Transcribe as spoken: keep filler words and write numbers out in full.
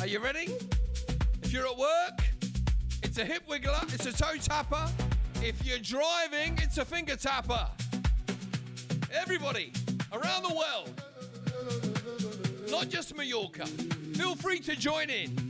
Are you ready? If you're at work, it's a hip wiggler, it's a toe tapper. If you're driving, it's a finger tapper. Everybody around the world, not just Mallorca, feel free to join in.